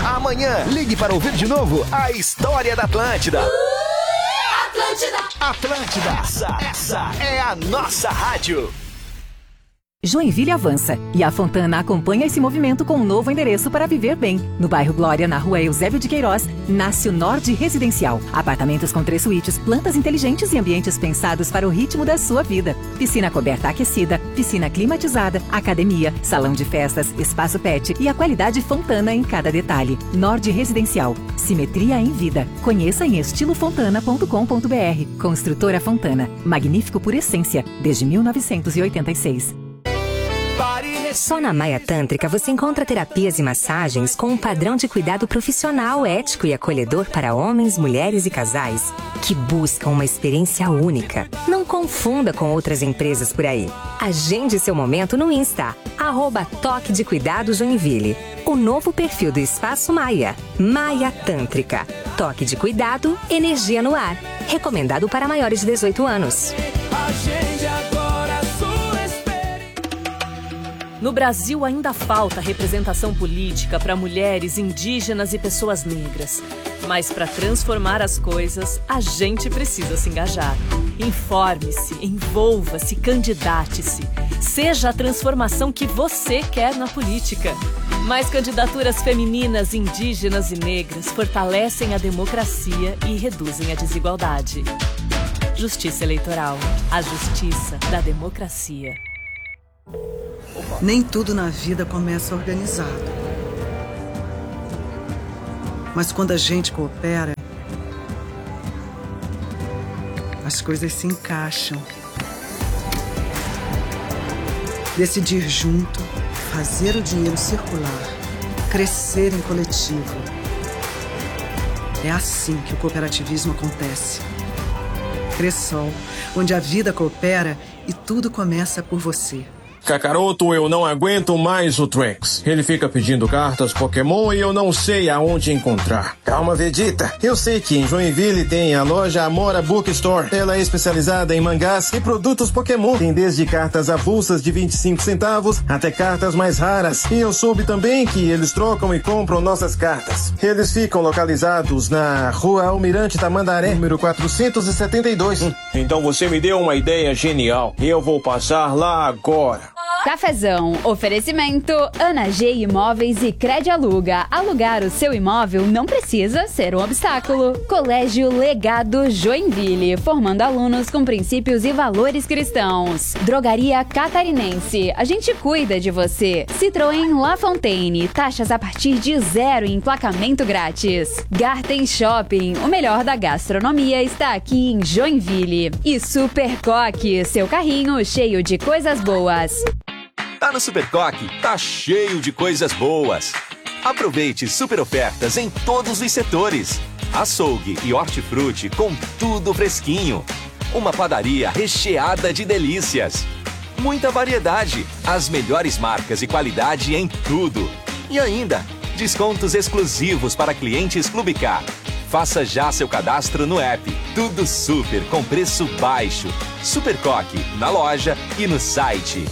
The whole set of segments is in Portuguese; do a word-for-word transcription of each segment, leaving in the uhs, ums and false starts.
Amanhã, ligue para ouvir de novo a história da Atlântida. Atlântida. Atlântida. Essa, essa é a nossa rádio. Joinville avança e a Fontana acompanha esse movimento com um novo endereço para viver bem. No bairro Glória, na rua Eusébio de Queiroz, nasce o Nord Residencial. Apartamentos com três suítes, plantas inteligentes e ambientes pensados para o ritmo da sua vida. Piscina coberta aquecida, piscina climatizada, academia, salão de festas, espaço pet e a qualidade Fontana em cada detalhe. Nord Residencial. Simetria em vida. Conheça em estilo fontana ponto com ponto b r. Construtora Fontana. Magnífico por essência. Desde mil novecentos e oitenta e seis. Só na Maia Tântrica você encontra terapias e massagens com um padrão de cuidado profissional, ético e acolhedor para homens, mulheres e casais que buscam uma experiência única. Não confunda com outras empresas por aí. Agende seu momento no Insta, arroba Toque de Cuidado Joinville. O novo perfil do Espaço Maia. Maia Tântrica. Toque de cuidado, energia no ar. Recomendado para maiores de dezoito anos. Agende agora a sua No Brasil ainda falta representação política para mulheres, indígenas e pessoas negras. Mas para transformar as coisas, a gente precisa se engajar. Informe-se, envolva-se, candidate-se. Seja a transformação que você quer na política. Mais candidaturas femininas, indígenas e negras fortalecem a democracia e reduzem a desigualdade. Justiça Eleitoral. A justiça da democracia. Nem tudo na vida começa organizado. Mas quando a gente coopera, as coisas se encaixam. Decidir junto, fazer o dinheiro circular, crescer em coletivo. É assim que o cooperativismo acontece. Cressol, onde a vida coopera e tudo começa por você. Kakaroto, eu não aguento mais o Trunks. Ele fica pedindo cartas Pokémon e eu não sei aonde encontrar. Calma, Vegeta. Eu sei que em Joinville tem a loja Amora Bookstore. Ela é especializada em mangás e produtos Pokémon. Tem desde cartas avulsas de vinte e cinco centavos até cartas mais raras. E eu soube também que eles trocam e compram nossas cartas. Eles ficam localizados na Rua Almirante Tamandaré, número quatrocentos e setenta e dois. Hum, então você me deu uma ideia genial. Eu vou passar lá agora. Cafezão, oferecimento Ana G Imóveis e Cred Aluga. Alugar o seu imóvel não precisa ser um obstáculo. Colégio Legado Joinville, formando alunos com princípios e valores cristãos. Drogaria Catarinense, a gente cuida de você. Citroën La Fontaine, taxas a partir de zero e emplacamento grátis. Garten Shopping, o melhor da gastronomia está aqui em Joinville. E Super Coque, seu carrinho cheio de coisas boas. Tá no Super Coque, tá cheio de coisas boas. Aproveite super ofertas em todos os setores. Açougue e hortifruti com tudo fresquinho. Uma padaria recheada de delícias. Muita variedade, as melhores marcas e qualidade em tudo. E ainda, descontos exclusivos para clientes Clube K. Faça já seu cadastro no app. Tudo super com preço baixo. Super Coque, na loja e no site.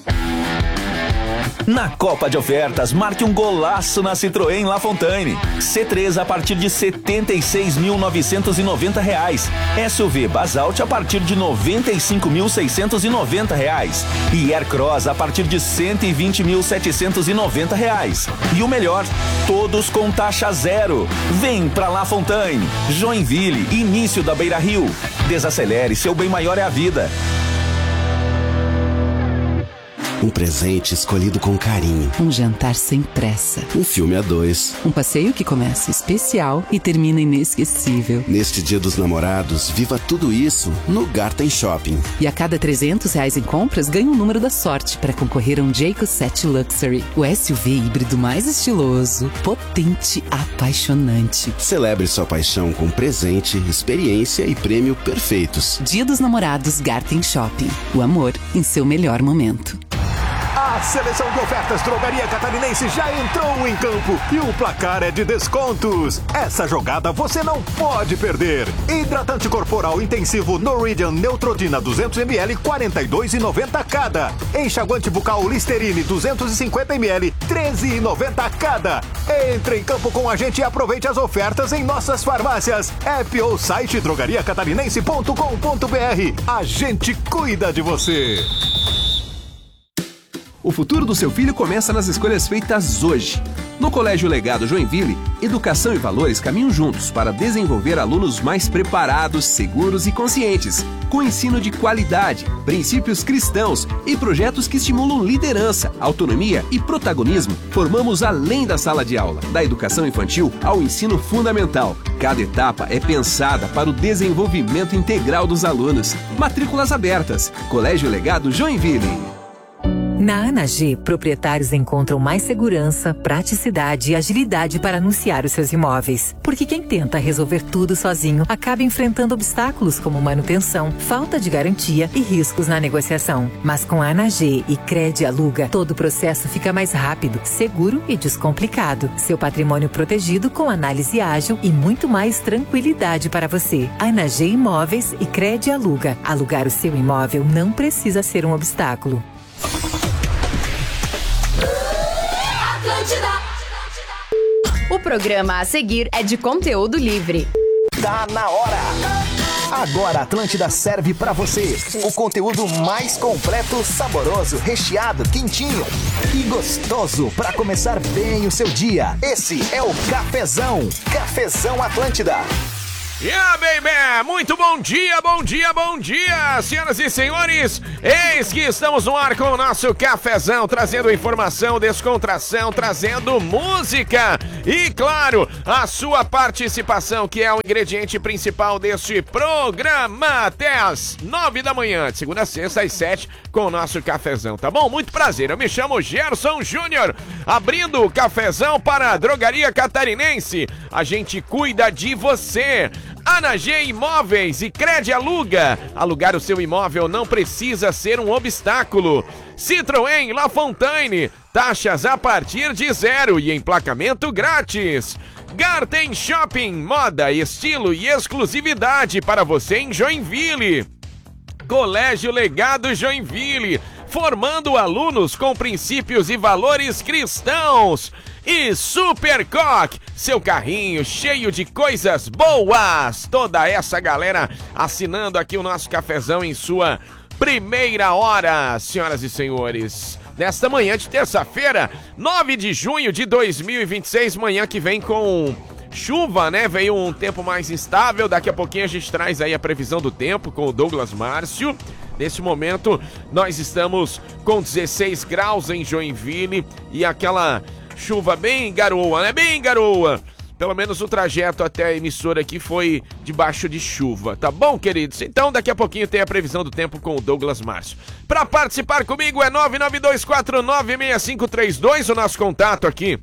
Na Copa de Ofertas, marque um golaço na Citroën La Fontaine. C três a partir de setenta e seis mil novecentos e noventa reais. S U V Basalt a partir de noventa e cinco mil seiscentos e noventa reais. E Aircross a partir de cento e vinte mil setecentos e noventa reais. E o melhor, todos com taxa zero. Vem pra La Fontaine. Joinville, início da Beira Rio. Desacelere, seu bem maior é a vida. Um presente escolhido com carinho. Um jantar sem pressa. Um filme a dois. Um passeio que começa especial e termina inesquecível. Neste Dia dos Namorados, viva tudo isso no Garten Shopping. E a cada trezentos reais em compras, ganha um número da sorte para concorrer a um Jayco sete Luxury. O S U V híbrido mais estiloso, potente, apaixonante. Celebre sua paixão com presente, experiência e prêmio perfeitos. Dia dos Namorados Garten Shopping. O amor em seu melhor momento. A A seleção de ofertas Drogaria Catarinense já entrou em campo e o placar é de descontos. Essa jogada você não pode perder. Hidratante corporal intensivo Norwegian Neutrogena duzentos mililitros, quarenta e dois reais e noventa centavos cada. Enxaguante bucal Listerine duzentos e cinquenta mililitros, treze reais e noventa centavos cada. Entre em campo com a gente e aproveite as ofertas em nossas farmácias, app ou site drogaria catarinense ponto com ponto br. A gente cuida de você. O futuro do seu filho começa nas escolhas feitas hoje. No Colégio Legado Joinville, educação e valores caminham juntos para desenvolver alunos mais preparados, seguros e conscientes, com ensino de qualidade, princípios cristãos e projetos que estimulam liderança, autonomia e protagonismo. Formamos além da sala de aula, da educação infantil ao ensino fundamental. Cada etapa é pensada para o desenvolvimento integral dos alunos. Matrículas abertas. Colégio Legado Joinville. Na A N A G, proprietários encontram mais segurança, praticidade e agilidade para anunciar os seus imóveis. Porque quem tenta resolver tudo sozinho acaba enfrentando obstáculos como manutenção, falta de garantia e riscos na negociação. Mas com a A N A G e Cred Aluga, todo o processo fica mais rápido, seguro e descomplicado. Seu patrimônio protegido com análise ágil e muito mais tranquilidade para você. A N A G Imóveis e Cred Aluga. Alugar o seu imóvel não precisa ser um obstáculo. O programa a seguir é de conteúdo livre. Tá na hora! Agora a Atlântida serve pra você o conteúdo mais completo, saboroso, recheado, quentinho e gostoso pra começar bem o seu dia. Esse é o Cafezão. Cafezão Atlântida. Yeah, baby! Muito bom dia, bom dia, bom dia, senhoras e senhores! Eis que estamos no ar com o nosso cafezão, trazendo informação, descontração, trazendo música e, claro, a sua participação, que é o ingrediente principal deste programa, até às nove da manhã, de segunda a sexta, às sete, com o nosso cafezão, tá bom? Muito prazer, eu me chamo Gerson Júnior, abrindo o cafezão para a Drogaria Catarinense. A gente cuida de você. A N A G Imóveis e Cred Aluga. Alugar o seu imóvel não precisa ser um obstáculo. Citroën La Fontaine. Taxas a partir de zero e emplacamento grátis. Garten Shopping. Moda, estilo e exclusividade para você em Joinville. Colégio Legado Joinville. Formando alunos com princípios e valores cristãos. E Supercoque, seu carrinho cheio de coisas boas. Toda essa galera assinando aqui o nosso cafezão em sua primeira hora, senhoras e senhores. Nesta manhã de terça-feira, nove de junho de dois mil e vinte e seis, manhã que vem com chuva, né? Veio um tempo mais instável. Daqui a pouquinho a gente traz aí a previsão do tempo com o Douglas Márcio. Nesse momento, nós estamos com dezesseis graus em Joinville e aquela chuva bem garoa, né? Bem garoa. Pelo menos o trajeto até a emissora aqui foi debaixo de chuva, tá bom, queridos? Então daqui a pouquinho tem a previsão do tempo com o Douglas Márcio. Para participar comigo é nove nove dois quatro nove seis cinco três dois, o nosso contato aqui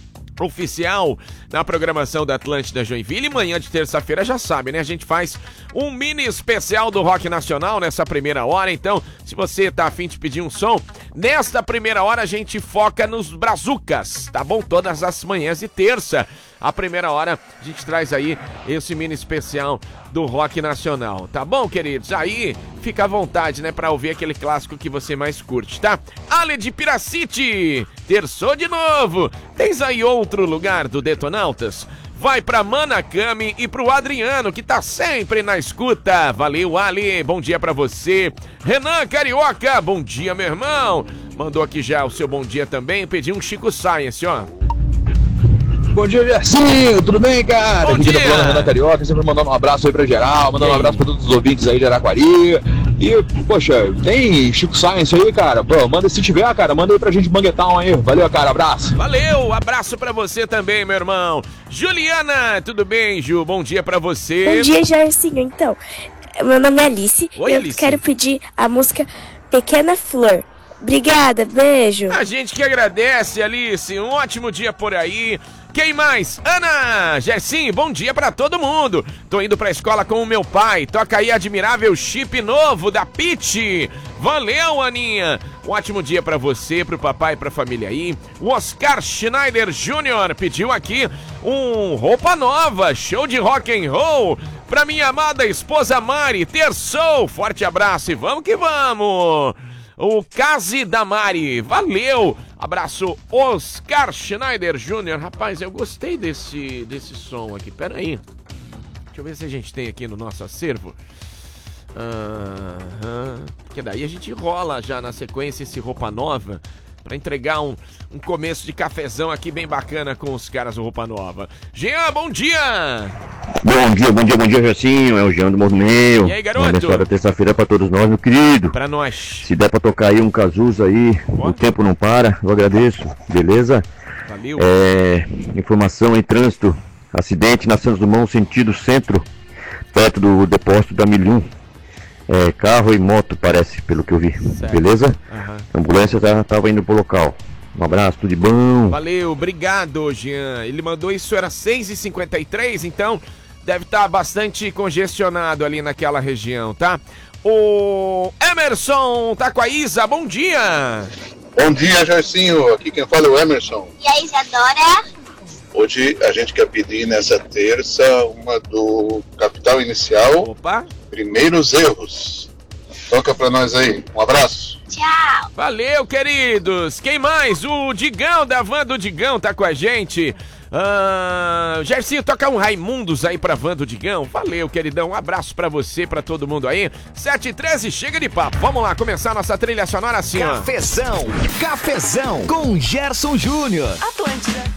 oficial na programação da Atlântida Joinville. Manhã de terça-feira, já sabe, né? A gente faz um mini especial do Rock Nacional nessa primeira hora. Então, se você tá afim de pedir um som, nesta primeira hora a gente foca nos brazucas, tá bom? Todas as manhãs de terça, a primeira hora, a gente traz aí esse mini especial do Rock Nacional, tá bom, queridos? Aí, fica à vontade, né, pra ouvir aquele clássico que você mais curte, tá? Ale de Piraciti, terçou de novo. Tens aí outro lugar do Detonautas? Vai pra Manacami e pro Adriano, que tá sempre na escuta. Valeu, Ale, bom dia pra você. Renan Carioca, bom dia, meu irmão. Mandou aqui já o seu bom dia também, pediu um Chico Science, ó. Bom dia, Gersinho, tudo bem, cara? Bom Aqui dia. da Plana Renan Carioca, sempre mandando um abraço aí pra geral, mandando um abraço pra todos os ouvintes aí de Araquari. E, poxa, tem Chico Science aí, cara? Pô, manda, se tiver, cara, manda aí pra gente Manguetown aí. Valeu, cara, abraço. Valeu, abraço pra você também, meu irmão. Juliana, tudo bem, Ju? Bom dia pra você. Bom dia, Gersinho. Então, meu nome é Alice. Oi, eu Alice. quero pedir a música Pequena Flor. Obrigada, beijo. A gente que agradece, Alice. Um ótimo dia por aí. Quem mais? Ana! Gersinho, bom dia pra todo mundo. Tô indo pra escola com o meu pai. Toca aí admirável chip novo da Pitty. Valeu, Aninha. Um ótimo dia pra você, pro papai e pra família aí. O Oscar Schneider Júnior pediu aqui um roupa nova, show de rock and roll, pra minha amada esposa Mari. Terçou, forte abraço e vamos que vamos. O Case da Mari, valeu. Abraço, Oscar Schneider Júnior. Rapaz, eu gostei desse, desse som aqui, pera aí. Deixa eu ver se a gente tem aqui no nosso acervo. Uhum. Que daí a gente rola já na sequência esse Roupa Nova pra entregar um, um começo de cafezão aqui bem bacana com os caras do Roupa Nova. Jean, bom dia! Bom dia, bom dia, bom dia, Jacinho. É o Jean do Morro Meio. E aí, garoto? Uma abençoada terça-feira pra todos nós, meu querido. Pra nós. Se der pra tocar aí um Cazuza aí, Boa. O tempo não para, eu agradeço, beleza? Valeu. É, informação em trânsito, acidente na Santos Dumont, sentido centro, perto do depósito da mil e um. É, carro e moto, parece, pelo que eu vi. Certo. Beleza? Uhum. A ambulância tá, tava indo pro local. Um abraço, tudo de bom. Valeu, obrigado, Jean. Ele mandou isso, era seis e cinquenta e três, então deve estar tá bastante congestionado ali naquela região, tá? O Emerson tá com a Isa, bom dia! Bom dia, Jairzinho. Aqui quem fala é o Emerson. E aí, Isadora? Hoje a gente quer pedir nessa terça uma do Capital Inicial. Opa! Primeiros erros. Toca pra nós aí. Um abraço. Tchau. Valeu, queridos. Quem mais? O Digão, da van do Digão, tá com a gente. Ah, Gercinho, toca um Raimundos aí pra van do Digão. Valeu, queridão. Um abraço pra você, pra todo mundo aí. sete e treze, chega de papo. Vamos lá, começar a nossa trilha sonora assim, ó. Cafezão, cafezão com Gerson Júnior. Atlântida.